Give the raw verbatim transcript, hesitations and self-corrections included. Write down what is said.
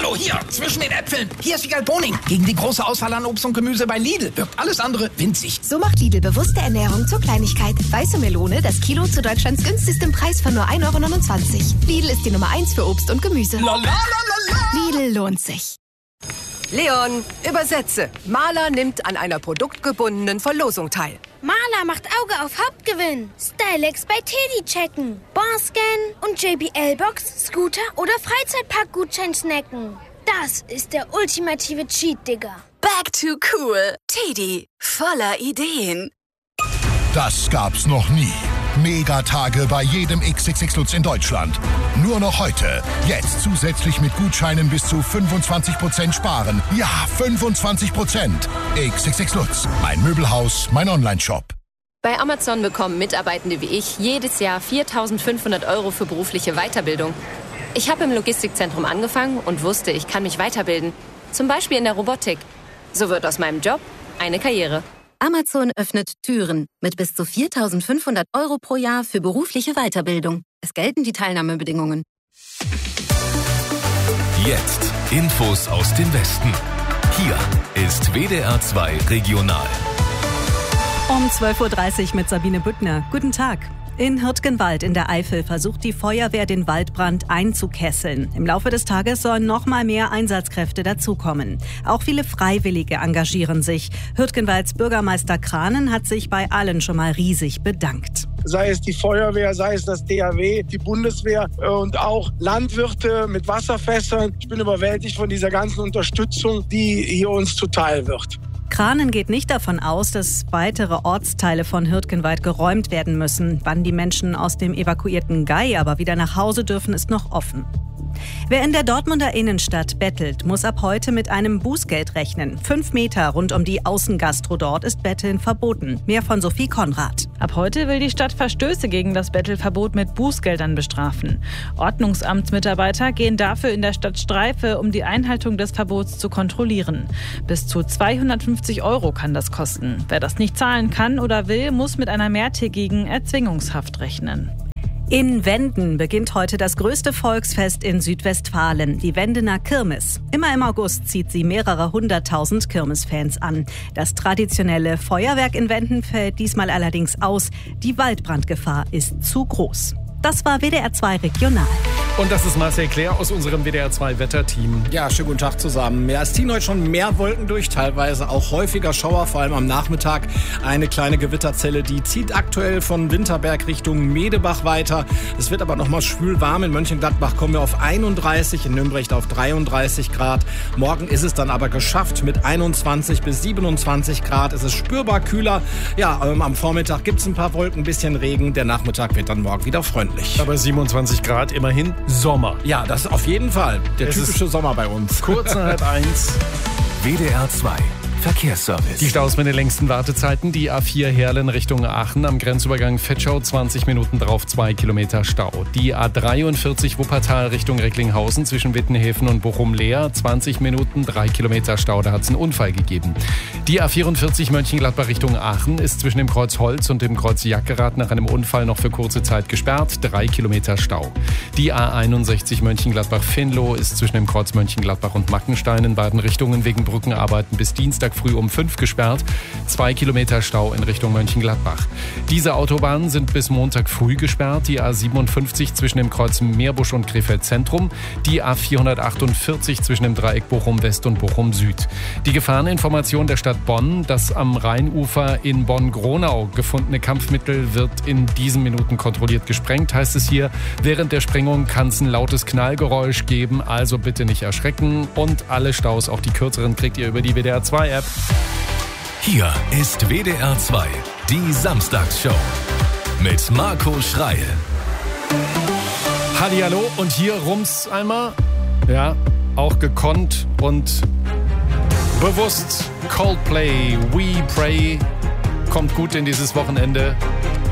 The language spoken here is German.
Hallo, hier, zwischen den Äpfeln. Hier ist Wiegald Boning. Gegen die große Auswahl an Obst und Gemüse bei Lidl wirkt alles andere winzig. So macht Lidl bewusste Ernährung zur Kleinigkeit. Weiße Melone, das Kilo zu Deutschlands günstigstem Preis von nur ein Euro neunundzwanzig. Lidl ist die Nummer eins für Obst und Gemüse. La, la, la, la, la. Lidl lohnt sich. Leon, übersetze. Maler nimmt an einer produktgebundenen Verlosung teil. Maler macht Auge auf Hauptgewinn. Stylex bei Teddy checken. Barscan und J B L-Box, Scooter oder Freizeitpark-Gutschein snacken. Das ist der ultimative Cheat, Digga. Back to cool. Teddy, voller Ideen. Das gab's noch nie. Megatage bei jedem X X X Lutz in Deutschland. Nur noch heute. Jetzt zusätzlich mit Gutscheinen bis zu fünfundzwanzig Prozent sparen. Ja, fünfundzwanzig Prozent. X X X Lutz. Mein Möbelhaus, mein Onlineshop. Bei Amazon bekommen Mitarbeitende wie ich jedes Jahr viertausendfünfhundert Euro für berufliche Weiterbildung. Ich habe im Logistikzentrum angefangen und wusste, ich kann mich weiterbilden. Zum Beispiel in der Robotik. So wird aus meinem Job eine Karriere. Amazon öffnet Türen mit bis zu viertausendfünfhundert Euro pro Jahr für berufliche Weiterbildung. Es gelten die Teilnahmebedingungen. Jetzt Infos aus dem Westen. Hier ist W D R zwei Regional. Um zwölf Uhr dreißig mit Sabine Büttner. Guten Tag. In Hürtgenwald in der Eifel versucht die Feuerwehr, den Waldbrand einzukesseln. Im Laufe des Tages sollen noch mal mehr Einsatzkräfte dazukommen. Auch viele Freiwillige engagieren sich. Hürtgenwalds Bürgermeister Kranen hat sich bei allen schon mal riesig bedankt. Sei es die Feuerwehr, sei es das D A W, die Bundeswehr und auch Landwirte mit Wasserfässern. Ich bin überwältigt von dieser ganzen Unterstützung, die hier uns zuteil wird. Kranen geht nicht davon aus, dass weitere Ortsteile von Hürtgenwald geräumt werden müssen. Wann die Menschen aus dem evakuierten Gay aber wieder nach Hause dürfen, ist noch offen. Wer in der Dortmunder Innenstadt bettelt, muss ab heute mit einem Bußgeld rechnen. Fünf Meter rund um die Außengastro dort ist Betteln verboten. Mehr von Sophie Konrad. Ab heute will die Stadt Verstöße gegen das Bettelverbot mit Bußgeldern bestrafen. Ordnungsamtsmitarbeiter gehen dafür in der Stadt Streife, um die Einhaltung des Verbots zu kontrollieren. Bis zu zweihundertfünfzig Euro kann das kosten. Wer das nicht zahlen kann oder will, muss mit einer mehrtägigen Erzwingungshaft rechnen. In Wenden beginnt heute das größte Volksfest in Südwestfalen, die Wendener Kirmes. Immer im August zieht sie mehrere hunderttausend Kirmesfans an. Das traditionelle Feuerwerk in Wenden fällt diesmal allerdings aus. Die Waldbrandgefahr ist zu groß. Das war W D R zwei Regional. Und das ist Marcel Claire aus unserem W D R zwei Wetterteam. Ja, schönen guten Tag zusammen. Ja, es ziehen heute schon mehr Wolken durch, teilweise auch häufiger Schauer, vor allem am Nachmittag. Eine kleine Gewitterzelle, die zieht aktuell von Winterberg Richtung Medebach weiter. Es wird aber noch mal schwül warm. In Mönchengladbach kommen wir auf einunddreißig, in Nürnberg auf dreiunddreißig Grad. Morgen ist es dann aber geschafft mit einundzwanzig bis siebenundzwanzig Grad. Es ist spürbar kühler. Ja, ähm, am Vormittag gibt es ein paar Wolken, ein bisschen Regen. Der Nachmittag wird dann morgen wieder freundlich. Aber siebenundzwanzig Grad, immerhin Sommer. Ja, das auf jeden Fall. Der es typische Sommer bei uns. Kurz nach halb eins. W D R zwei Verkehrsservice. Die Staus mit den längsten Wartezeiten. Die A vier Herlen Richtung Aachen am Grenzübergang Fetschau, zwanzig Minuten drauf, zwei Kilometer Stau. Die A dreiundvierzig Wuppertal Richtung Recklinghausen zwischen Wittenhäfen und Bochum leer, zwanzig Minuten, drei Kilometer Stau. Da hat es einen Unfall gegeben. Die A vierundvierzig Mönchengladbach Richtung Aachen ist zwischen dem Kreuz Holz und dem Kreuz Jackerath nach einem Unfall noch für kurze Zeit gesperrt, drei Kilometer Stau. Die A einundsechzig Mönchengladbach-Venlo ist zwischen dem Kreuz Mönchengladbach und Mackenstein in beiden Richtungen wegen Brückenarbeiten bis Dienstag früh um fünf gesperrt. Zwei Kilometer Stau in Richtung Mönchengladbach. Diese Autobahnen sind bis Montag früh gesperrt. Die A siebenundfünfzig zwischen dem Kreuz Meerbusch und Krefeld Zentrum. Die A vierhundertachtundvierzig zwischen dem Dreieck Bochum West und Bochum Süd. Die Gefahreninformation der Stadt Bonn. Das am Rheinufer in Bonn-Gronau gefundene Kampfmittel wird in diesen Minuten kontrolliert gesprengt, heißt es hier. Während der Sprengung kann es ein lautes Knallgeräusch geben, also bitte nicht erschrecken. Und alle Staus, auch die kürzeren, kriegt ihr über die W D R zwei App. Hier ist W D R zwei, die Samstagsshow mit Marco Schreil. Hallihallo und hier rums einmal. Ja, auch gekonnt und bewusst. Coldplay, We Pray, kommt gut in dieses Wochenende.